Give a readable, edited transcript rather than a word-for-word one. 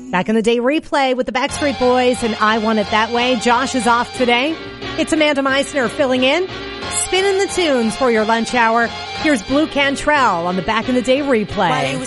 Back in the Day replay with the Backstreet Boys and I Want It That Way. Josh is off today. It's Amanda Meisner filling in, spinning the tunes for your lunch hour. Here's Blue Cantrell on the Back in the Day replay.